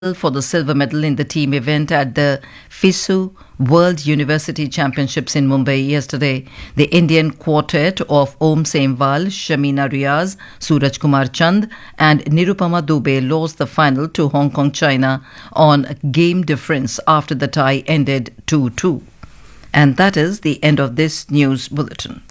for the silver medal in the team event at the FISU World University Championships in Mumbai yesterday. The Indian quartet of Om Semwal, Shamina Riaz, Suraj Kumar Chand and Nirupama Dubey lost the final to Hong Kong, China on game difference after the tie ended 2-2. And that is the end of this news bulletin.